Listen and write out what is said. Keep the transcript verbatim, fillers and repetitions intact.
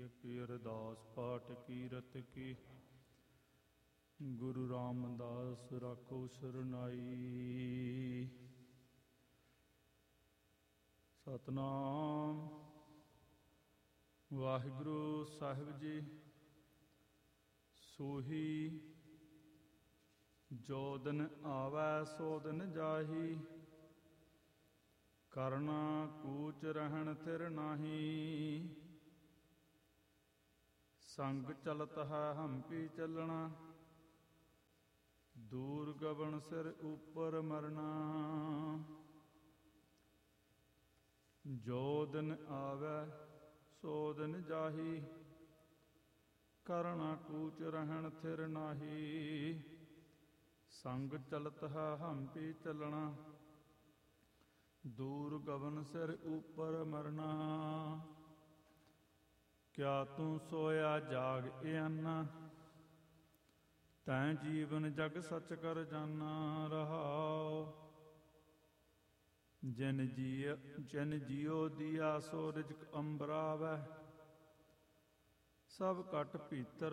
ਕੀ ਅਰਦਾਸ ਪਾਠ ਕੀਰਤ ਕੀ। ਗੁਰੂ ਰਾਮਦਾਸ ਰਾਖੋ ਸਰਨਾਈ। ਸਤਨਾਮ। ਵਾਹਿਗੁਰੂ ਸਾਹਿਬ ਜੀ। ਸੋਹੀ ਜੋ ਦਿਨ ਆਵੈ ਸੋ ਦਿਨ ਜਾਹੀ। ਕਰਨਾ ਕੂਚ ਰਹਿਣ ਥਿਰ ਨਾਹੀ। ਸੰਗ ਚਲਤ ਹੈ ਹੰਪੀ ਚੱਲਣਾ। ਦੂਰ ਗਗਨ ਸਿਰ ਉਪਰ ਮਰਨਾ। ਜੋ ਦਿਨ ਆਵੈ ਸੋ ਦਿਨ ਜਾਹੀ। ਕਰਣਾ ਕੂਚ ਰਹਿਣ ਥਿਰ ਨਾਹੀ। ਸੰਗ ਚਲਤ ਹੈ ਹੰਪੀ ਚੱਲਣਾ। ਦੂਰ ਗਗਨ ਸਿਰ ਉਪਰ ਮਰਨਾ। ਕਿਆ ਤੂੰ ਸੋਇਆ ਜਾਗ ਇਆਨਾ। ਤੈਂ ਜੀਵਨ ਜਗ ਸਚ ਕਰ ਜਾਨਾ। ਰਹਾਉ ਜਿਨ ਜੀ ਜਿਨ ਜੀਉ ਦੀਆ ਸੋ ਰਿਜਕ ਅੰਬਰਾਵੈ। ਸਭ ਘਟ ਭੀਤਰ